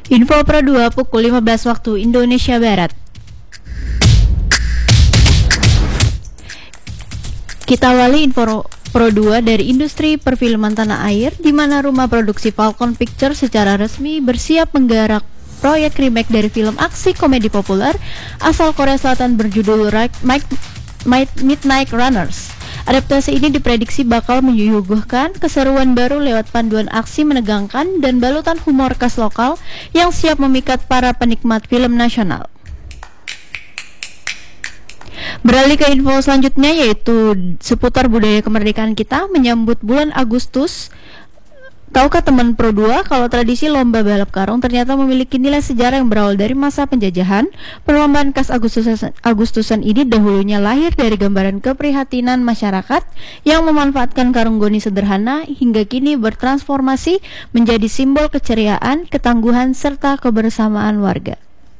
Info Pro 2 pukul 15 waktu Indonesia Barat. Kita awali Info Pro 2 dari industri perfilman tanah air, di mana rumah produksi Falcon Pictures secara resmi bersiap menggarap proyek remake dari film aksi komedi populer asal Korea Selatan berjudul Midnight Runners. Adaptasi ini diprediksi bakal menyuguhkan keseruan baru lewat panduan aksi menegangkan dan balutan humor khas lokal yang siap memikat para penikmat film nasional. Beralih ke info selanjutnya, yaitu seputar budaya kemerdekaan kita menyambut bulan Agustus. Tahukah teman Pro 2 kalau tradisi lomba balap karung ternyata memiliki nilai sejarah yang berawal dari masa penjajahan? Perlombaan khas Agustusan ini dahulunya lahir dari gambaran keprihatinan masyarakat yang memanfaatkan karung goni sederhana hingga kini bertransformasi menjadi simbol keceriaan, ketangguhan, serta kebersamaan warga.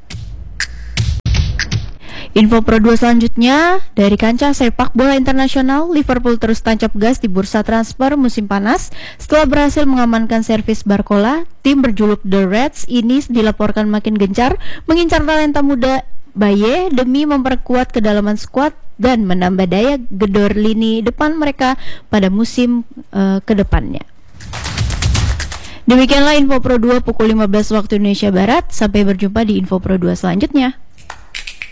Info Pro 2 selanjutnya, dari kancah sepak bola internasional, Liverpool terus tancap gas di bursa transfer musim panas. Setelah berhasil mengamankan servis Barcola, tim berjuluk The Reds ini dilaporkan makin gencar mengincar talenta muda Baye demi memperkuat kedalaman skuad dan menambah daya gedor lini depan mereka pada musim kedepannya. Demikianlah Info Pro 2 pukul 15 waktu Indonesia Barat. Sampai berjumpa di Info Pro 2 selanjutnya.